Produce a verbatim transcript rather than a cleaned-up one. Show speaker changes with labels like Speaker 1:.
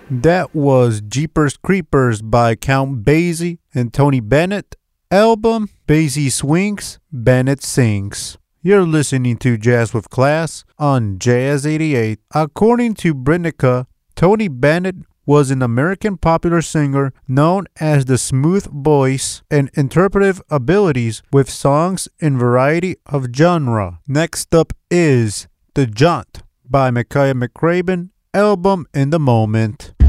Speaker 1: That was Jeepers Creepers by Count Basie and Tony Bennett. Album Basie Swings, Bennett Sings. You're listening to Jazz with Class on Jazz eighty-eight. According to Britannica, Tony Bennett was an American popular singer known as the smooth voice and interpretive abilities with songs in variety of genre. Next up is The Jaunt by Makaya McCraven, album In the Moment.